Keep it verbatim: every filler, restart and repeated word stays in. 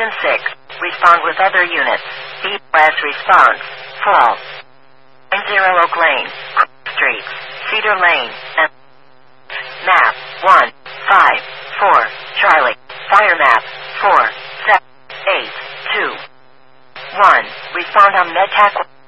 seven six. Respond with other units. B S response. Fall. nine zero Oak Lane. Street. Cedar Lane. And map. one five four. Charlie. Fire map. four seven eight two one. Respond on MedTac.